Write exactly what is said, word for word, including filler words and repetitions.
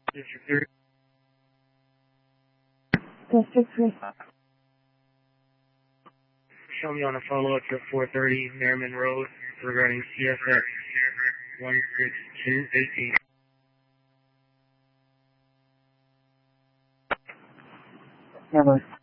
District three. District three. Show me on a follow-up to four thirty Merriman Road regarding C S X one six two eighteen. Number.